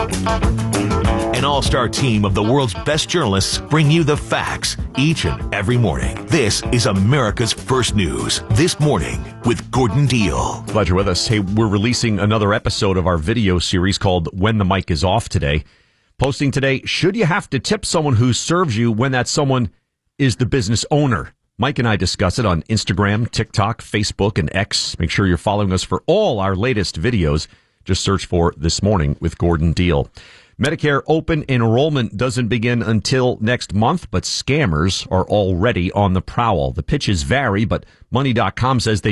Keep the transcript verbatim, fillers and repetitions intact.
An all-star team of the world's best journalists bring you the facts each and every morning. This is America's First News This Morning with Gordon Deal. Glad you're with us. Hey, we're releasing another episode of our video series called When the Mic is Off today. Posting today, should you have to tip someone who serves you when that someone is the business owner? Mike and I discuss it on Instagram, TikTok, Facebook, and X. Make sure you're following us for all our latest videos. Just search for This Morning with Gordon Deal. Medicare open enrollment doesn't begin until next month, but scammers are already on the prowl. The pitches vary, but Money dot com says they